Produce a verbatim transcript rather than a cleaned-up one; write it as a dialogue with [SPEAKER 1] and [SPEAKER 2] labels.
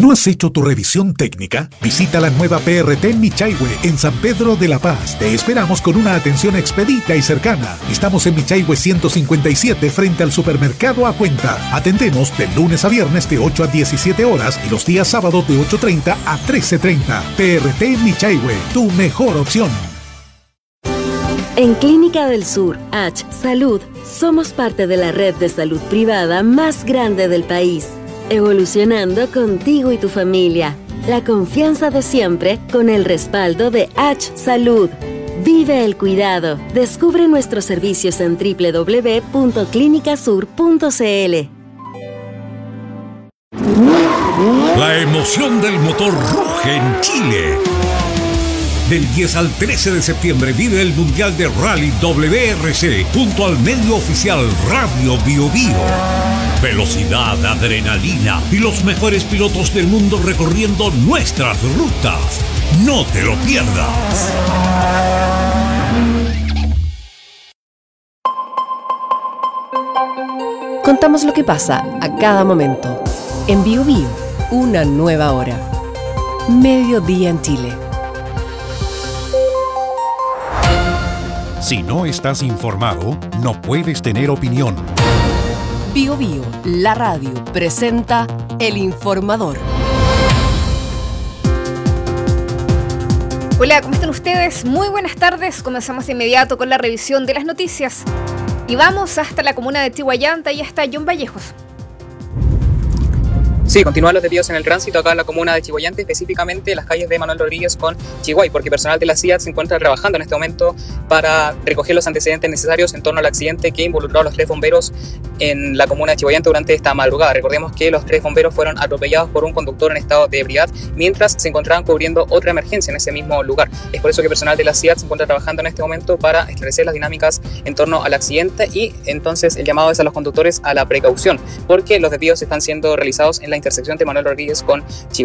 [SPEAKER 1] ¿No has hecho tu revisión técnica? Visita la nueva P R T Michaihue en San Pedro de la Paz. Te esperamos con una atención expedita y cercana. Estamos en Michaihue ciento cincuenta y siete frente al supermercado A Cuenta. Atendemos de lunes a viernes de ocho a diecisiete horas y los días sábados de ocho treinta a trece treinta. P R T Michaihue, tu mejor opción.
[SPEAKER 2] En Clínica del Sur, H Salud, somos parte de la red de salud privada más grande del país. Evolucionando contigo y tu familia. La confianza de siempre con el respaldo de H Salud. Vive el cuidado. Descubre nuestros servicios en doble u doble u doble u punto clínica sur punto c l.
[SPEAKER 3] La emoción del motor ruge en Chile. Del diez al trece de septiembre vive el Mundial de Rally W R C junto al medio oficial Radio Bio Bio. Velocidad, adrenalina y los mejores pilotos del mundo recorriendo nuestras rutas. No te lo pierdas.
[SPEAKER 4] Contamos lo que pasa a cada momento. En Bio Bio, una nueva hora. Mediodía en Chile.
[SPEAKER 1] Si no estás informado, no puedes tener opinión.
[SPEAKER 4] Bio Bio, la radio, presenta El Informador.
[SPEAKER 5] Hola, ¿cómo están ustedes? Muy buenas tardes. Comenzamos de inmediato con la revisión de las noticias. Y vamos hasta la comuna de Chihuayanta y hasta John Vallejos.
[SPEAKER 6] Sí, continúan los desvíos en el tránsito acá en la comuna de Chihuayante, específicamente en las calles de Manuel Rodríguez con Chihuay, porque personal de la C I A T se encuentra trabajando en este momento para recoger los antecedentes necesarios en torno al accidente que involucró a los tres bomberos en la comuna de Chihuayante durante esta madrugada. Recordemos que los tres bomberos fueron atropellados por un conductor en estado de ebriedad mientras se encontraban cubriendo otra emergencia en ese mismo lugar. Es por eso que personal de la C I A T se encuentra trabajando en este momento para esclarecer las dinámicas en torno al accidente y entonces el llamado es a los conductores a la precaución, porque los desvíos están siendo realizados en la intersección de Manuel Rodríguez con Chihuahua.